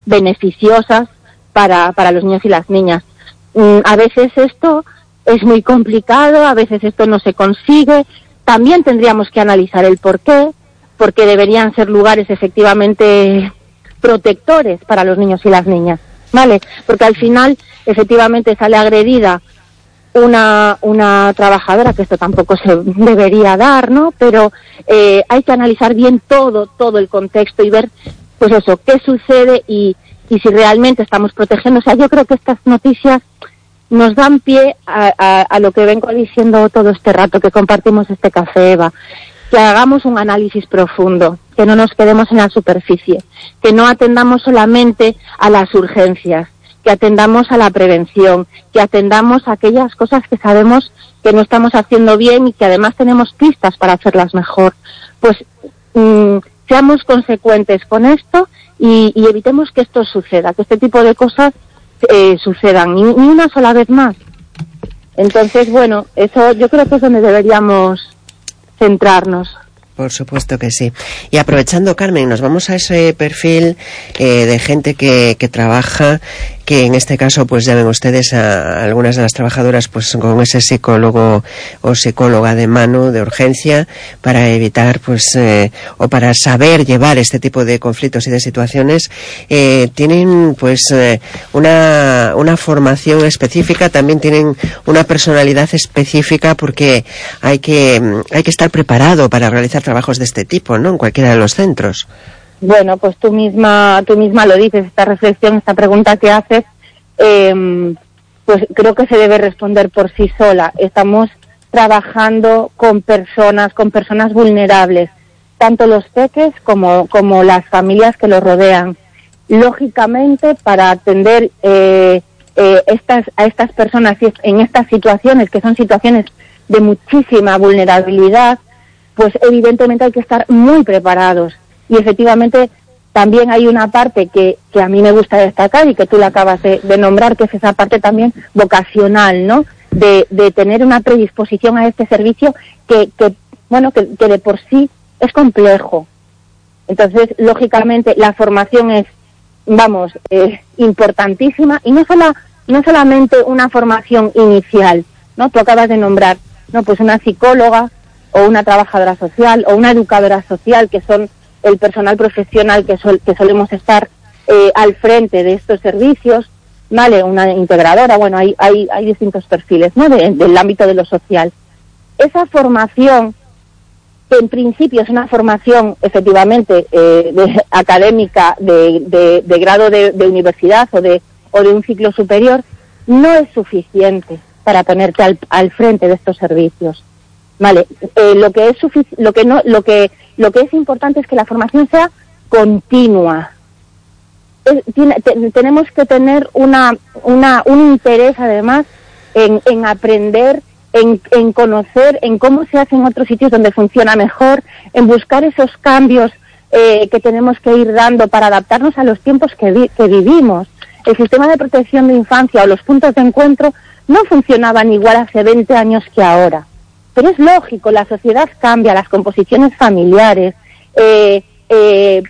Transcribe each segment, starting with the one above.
beneficiosas para los niños y las niñas. A veces esto es muy complicado, a veces esto no se consigue. También tendríamos que analizar el por qué, porque deberían ser lugares efectivamente protectores para los niños y las niñas, ¿vale? Porque al final, efectivamente, sale agredida una trabajadora, que esto tampoco se debería dar, ¿no? Pero hay que analizar bien todo el contexto y ver, pues eso, qué sucede y si realmente estamos protegiendo. O sea, yo creo que estas noticias nos dan pie a lo que vengo diciendo todo este rato que compartimos este café, Eva, que hagamos un análisis profundo, que no nos quedemos en la superficie, que no atendamos solamente a las urgencias, que atendamos a la prevención, que atendamos a aquellas cosas que sabemos que no estamos haciendo bien y que además tenemos pistas para hacerlas mejor. Pues seamos consecuentes con esto y evitemos que esto suceda, que este tipo de cosas sucedan, ni una sola vez más. Entonces, bueno, eso yo creo que es donde deberíamos centrarnos. Por supuesto que sí. Y aprovechando, Carmen, nos vamos a ese perfil de gente que trabaja, que en este caso, pues ya ven ustedes a algunas de las trabajadoras pues con ese psicólogo o psicóloga de mano, de urgencia, para evitar pues o para saber llevar este tipo de conflictos y de situaciones. Tienen pues una formación específica, también tienen una personalidad específica, porque hay que estar preparado para realizar trabajos de este tipo, ¿no? En cualquiera de los centros. Bueno, pues tú misma lo dices, esta reflexión, esta pregunta que haces, pues creo que se debe responder por sí sola. Estamos trabajando con personas vulnerables, tanto los peques como las familias que los rodean. Lógicamente, para atender a estas personas en estas situaciones, que son situaciones de muchísima vulnerabilidad, pues evidentemente hay que estar muy preparados. Y efectivamente también hay una parte que a mí me gusta destacar y que tú la acabas de nombrar, que es esa parte también vocacional, ¿no? De tener una predisposición a este servicio que de por sí es complejo. Entonces, lógicamente, la formación es, importantísima, y no solamente una formación inicial, ¿no? Tú acabas de nombrar, ¿no? Pues una psicóloga o una trabajadora social o una educadora social, que son el personal profesional que solemos estar al frente de estos servicios, ¿vale? Una integradora, bueno, hay distintos perfiles, ¿no? Del ámbito de lo social. Esa formación, que en principio es una formación efectivamente académica de grado de universidad o de un ciclo superior, no es suficiente para ponerte al frente de estos servicios. Vale, lo que es importante es que la formación sea continua. Tenemos que tener un interés, además, en aprender, en conocer, en cómo se hace en otros sitios donde funciona mejor, en buscar esos cambios que tenemos que ir dando para adaptarnos a los tiempos que vivimos. El sistema de protección de infancia o los puntos de encuentro no funcionaban igual hace 20 años que ahora. Pero es lógico, la sociedad cambia, las composiciones familiares, la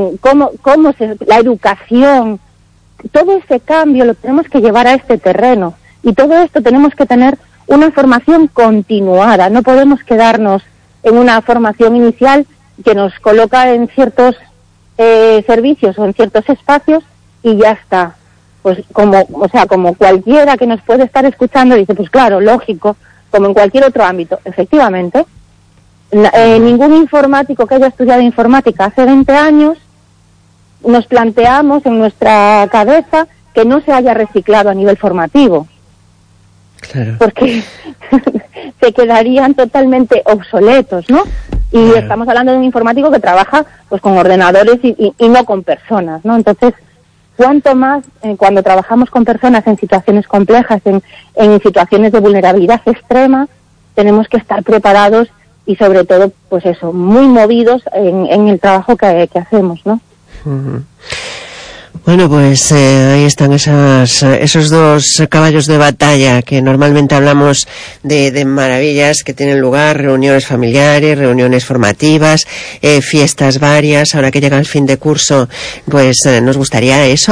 educación, todo ese cambio lo tenemos que llevar a este terreno. Y todo esto tenemos que tener una formación continuada. No podemos quedarnos en una formación inicial que nos coloca en ciertos servicios o en ciertos espacios y ya está. Pues como cualquiera que nos puede estar escuchando dice, pues claro, lógico, como en cualquier otro ámbito. Efectivamente, ningún informático que haya estudiado informática hace 20 años nos planteamos en nuestra cabeza que no se haya reciclado a nivel formativo. Claro. Porque se quedarían totalmente obsoletos, ¿no? Y claro, estamos hablando de un informático que trabaja pues con ordenadores y no con personas, ¿no? Entonces, cuanto más cuando trabajamos con personas en situaciones complejas, en situaciones de vulnerabilidad extrema, tenemos que estar preparados y sobre todo, pues eso, muy movidos en el trabajo que hacemos, ¿no? Uh-huh. Bueno, pues ahí están esos dos caballos de batalla que normalmente hablamos de maravillas que tienen lugar, reuniones familiares, reuniones formativas, fiestas varias. Ahora que llega el fin de curso, pues nos gustaría eso,